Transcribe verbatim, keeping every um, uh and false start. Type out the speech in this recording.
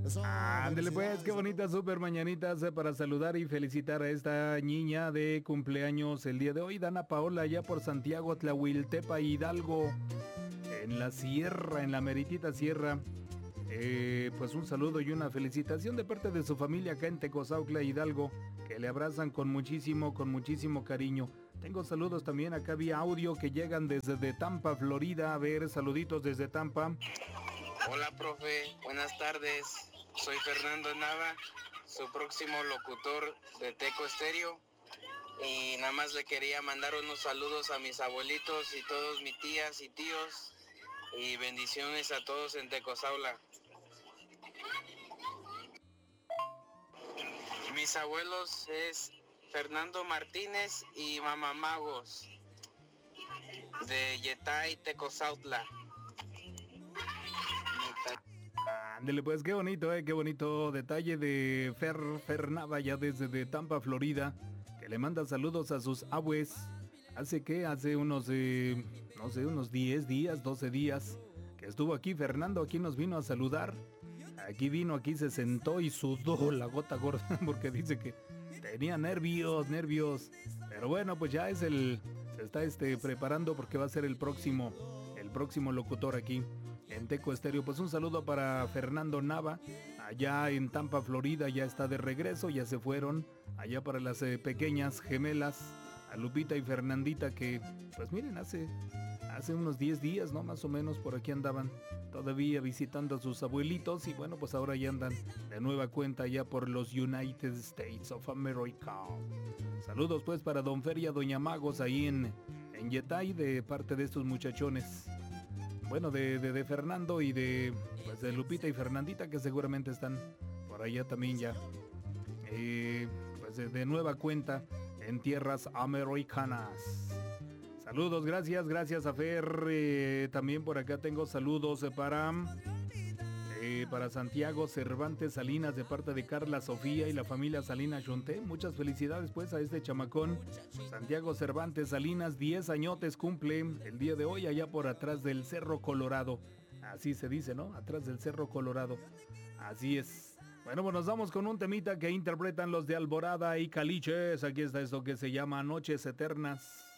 Ándele pues, qué bonitas super mañanitas eh, para saludar y felicitar a esta niña de cumpleaños el día de hoy, Dana Paola, allá por Santiago, Tlahuiltepa, Hidalgo, en la sierra, en la meritita sierra. Eh, pues un saludo y una felicitación de parte de su familia acá en Tecozautla, Hidalgo, que le abrazan con muchísimo, con muchísimo cariño. Tengo saludos también acá vía audio que llegan desde de Tampa, Florida. A ver, saluditos desde Tampa. Hola, profe, buenas tardes. Soy Fernando Nava, su próximo locutor de Teco Estéreo. Y nada más le quería mandar unos saludos a mis abuelitos y todos mis tías y tíos. Y bendiciones a todos en Tecozaula. Mis abuelos es Fernando Martínez y Mamá Magos de Yetay, Tecozautla. Ándele pues, qué bonito, eh, qué bonito detalle de Fer, Fer Nava, ya desde de Tampa, Florida, que le manda saludos a sus abues. Hace que, hace unos, eh, no sé, unos diez días, doce días, que estuvo aquí Fernando, aquí nos vino a saludar. Aquí vino, aquí se sentó y sudó la gota gorda, porque dice que tenía nervios, nervios. Pero bueno, pues ya es el, se está este, preparando porque va a ser el próximo, el próximo locutor aquí en Teco Estéreo. Pues un saludo para Fernando Nava, allá en Tampa, Florida, ya está de regreso, ya se fueron, allá para las eh, pequeñas gemelas, a Lupita y Fernandita, que pues miren, hace, hace unos diez días, ¿no? Más o menos por aquí andaban todavía visitando a sus abuelitos y bueno, pues ahora ya andan de nueva cuenta ya por los United States of America. Saludos pues para Don Fer y a Doña Magos ahí en, en Yetay de parte de estos muchachones. Bueno, de, de, de Fernando y de, pues de Lupita y Fernandita, que seguramente están por allá también ya. Eh, pues de, de nueva cuenta en tierras americanas. Saludos, gracias, gracias a Fer. Eh, también por acá tengo saludos eh, para, eh, para Santiago Cervantes Salinas de parte de Carla Sofía y la familia Salinas Chonté. Muchas felicidades pues a este chamacón. Santiago Cervantes Salinas, diez añotes cumple el día de hoy allá por atrás del Cerro Colorado. Así se dice, ¿no? Atrás del Cerro Colorado. Así es. Bueno, pues nos vamos con un temita que interpretan los de Alborada y Caliches. Aquí está esto que se llama Noches Eternas.